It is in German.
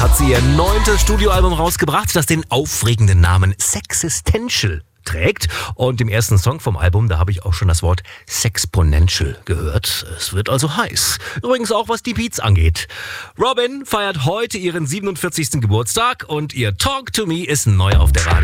hat sie ihr 9. Studioalbum rausgebracht, das den aufregenden Namen Sexistential trägt. Und im ersten Song vom Album, da habe ich auch schon das Wort Sexponential gehört. Es wird also heiß. Übrigens auch, was die Beats angeht. Robyn feiert heute ihren 47. Geburtstag und ihr Talk to Me ist neu auf der Radio.